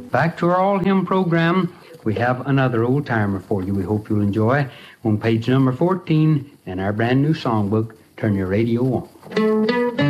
Back to our All Hymn program. We have another old timer for you we hope you'll enjoy. On page number 14 in our brand new songbook, Turn Your Radio On.